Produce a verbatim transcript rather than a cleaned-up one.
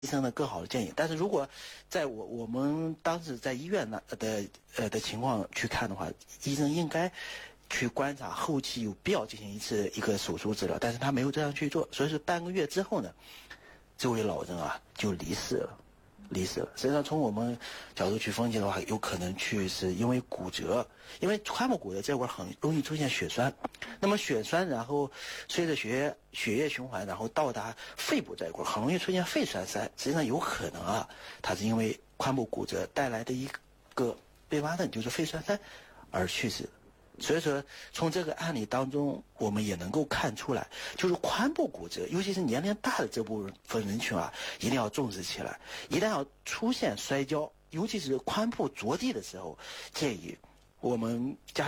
医生的更好的建议。但是如果在我我们当时在医院呢的呃的情况去看的话，医生应该去观察后期有必要进行一次一个手术治疗，但是他没有这样去做，所以说半个月之后呢，这位老人啊就离世了。离世了。实际上，从我们角度去分析的话，有可能去是因为骨折，因为髋部骨折这块很容易出现血栓。那么血栓，然后随着血液血液循环，然后到达肺部这一块，很容易出现肺栓塞。实际上有可能啊，它是因为髋部骨折带来的一个并发症，就是肺栓塞而去世。所以说，从这个案例当中，我们也能够看出来，就是髋部骨折，尤其是年龄大的这部分人群啊，一定要重视起来。一旦要出现摔跤，尤其是髋部着地的时候，建议我们家